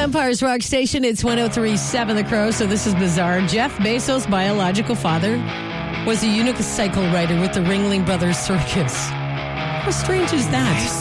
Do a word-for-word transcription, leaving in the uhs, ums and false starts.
Empire's Rock Station. It's one oh three point seven The Crow, so this is bizarre. Jeff Bezos' biological father was a unicycle rider with the Ringling Brothers Circus. How strange is that?